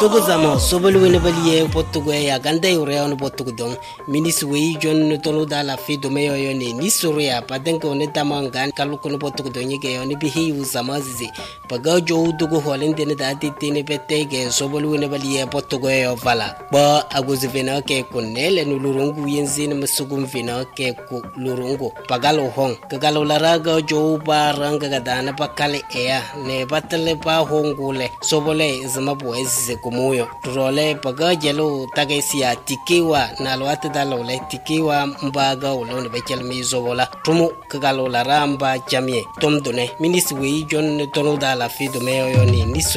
Togo zama sobolu wene baliye potugo ya ganda yure on potugo don ministre wi jon tolo da la fi do meyo yone ni soria padenko ne tamangan kaluko no potugo don yeke yone bi hiu zama zizi paga jo dugo holende ne da titine petege sobolu wene baliye potugo yo vala ba aguzi vena ke kunele no lurungu yenzine masugum vena ke ku lurungu pagalo hong kagalo laraga jo baranga gadana pakale ea ne batale pa hongule sobole zama boezi kumuyo turole paga jelo tagesia tikiwa na lwata dalole tikiwa mbaga ulone bechel mizobola tumu kagalo laramba jamie tomdone ministre wi jon tono dala fi do meyo yoni